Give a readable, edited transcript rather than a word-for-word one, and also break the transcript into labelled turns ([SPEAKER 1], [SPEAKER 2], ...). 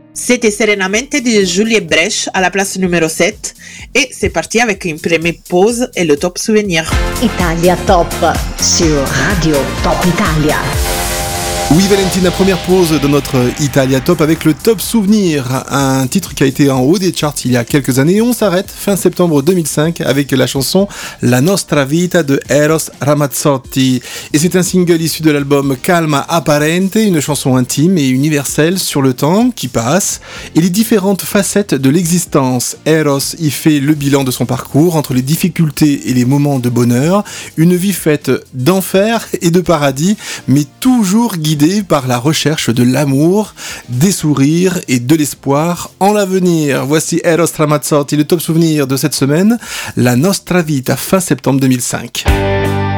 [SPEAKER 1] C'était Serenamente de Julie Brech à la place numéro 7 et c'est parti avec une première pause et le top souvenir.
[SPEAKER 2] Italia Top sur Radio Top Italia.
[SPEAKER 3] Oui Valentine, la première pause de notre Italia Top avec le Top Souvenir, un titre qui a été en haut des charts il y a quelques années et on s'arrête fin septembre 2005 avec la chanson La Nostra Vita de Eros Ramazzotti. Et c'est un single issu de l'album Calma Apparente, une chanson intime et universelle sur le temps qui passe et les différentes facettes de l'existence. Eros y fait le bilan de son parcours entre les difficultés et les moments de bonheur, une vie faite d'enfer et de paradis, mais toujours guidée par la recherche de l'amour, des sourires et de l'espoir en l'avenir. Voici Eros Ramazzotti, le top souvenir de cette semaine, La Nostra Vita, fin septembre 2005.